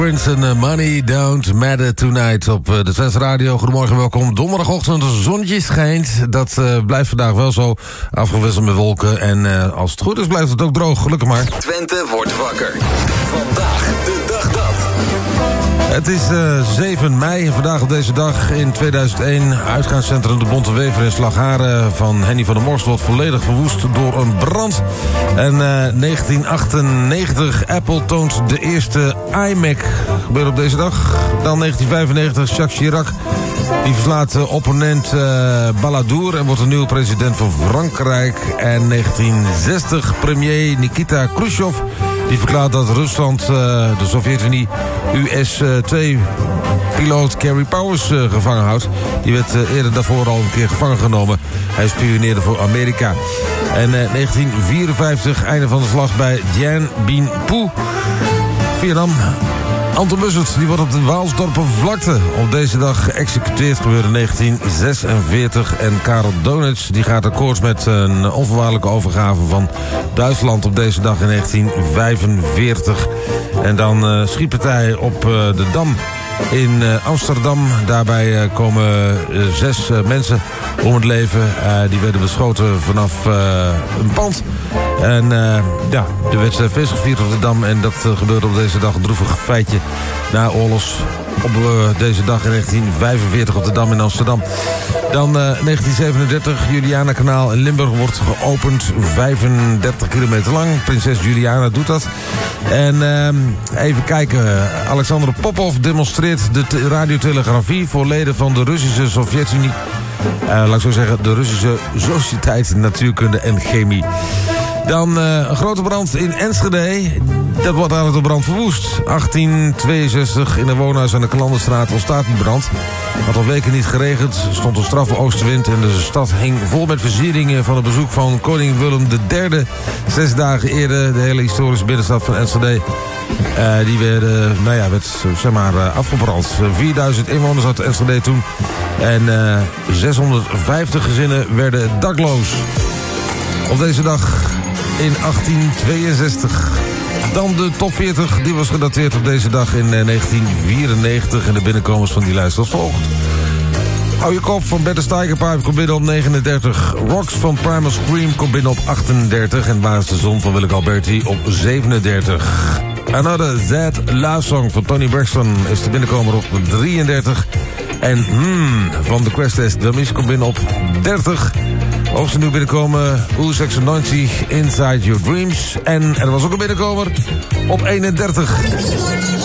Prince en Money Don't Matter Tonight op de Zes Radio. Goedemorgen, welkom. Donderdagochtend, het zonnetje schijnt. Dat blijft vandaag wel zo, afgewisseld met wolken. En als het goed is, blijft het ook droog. Gelukkig maar. Twente wordt wakker. Vandaag de dag dat. Het is 7 mei en vandaag op deze dag in 2001... uitgaanscentrum De Bonte Wever in Slagharen van Henny van der Morst... wordt volledig verwoest door een brand. En 1998, Apple toont de eerste iMac. Gebeurt op deze dag. Dan 1995, Jacques Chirac... die verslaat opponent Balladur en wordt de nieuwe president van Frankrijk. En 1960, premier Nikita Khrushchev... die verklaart dat Rusland, de Sovjet-Unie, US-2-piloot Gary Powers gevangen houdt. Die werd eerder daarvoor al een keer gevangen genomen. Hij spioneerde voor Amerika. En 1954, einde van de slag bij Dien Bien Phu, Vietnam. Anton Bussert, die wordt op de Waalsdorpervlakte op deze dag geëxecuteerd. Gebeurde in 1946. En Karel Donitz, die gaat akkoord met een onvoorwaardelijke overgave van Duitsland op deze dag in 1945. En dan schietpartij op de Dam in Amsterdam. Daarbij komen 6 mensen om het leven. Die werden beschoten vanaf een pand. En er werd feest gevierd op de Dam. En dat gebeurde op deze dag, een droevig feitje na oorlogs. Op deze dag in 1945 op de Dam in Amsterdam. Dan 1937, Julianakanaal in Limburg wordt geopend. 35 kilometer lang. Prinses Juliana doet dat. En even kijken. Alexander Popov demonstreert de radiotelegrafie voor leden van de Russische Sovjet-Unie. Laat ik zo zeggen, de Russische Sociëteit Natuurkunde en Chemie. Dan een grote brand in Enschede. Dat wordt eigenlijk door brand verwoest. 1862 in een woonhuis aan de Kalanderstraat ontstaat die brand. Had al weken niet geregend, stond een straffe oostenwind... en de stad hing vol met versieringen van het bezoek van koning Willem III. 6 dagen eerder, de hele historische binnenstad van Enschede... die werd afgebrand. 4000 inwoners had Enschede toen. En 650 gezinnen werden dakloos. Op deze dag in 1862. Dan de top 40, die was gedateerd op deze dag in 1994. En de binnenkomers van die lijst als volgt. Hou je kop van Better Steigerpipe komt binnen op 39. Rocks van Primal Scream komt binnen op 38. En Waar is de Zon van Willeke Alberti op 37. Another That Love Song van Tony Braxton is de binnenkomer op 33. En van The Crash Test Dummies komt binnen op 30. Ook ze nu binnenkomen U96 Inside Your Dreams. En er was ook een binnenkomer op 31.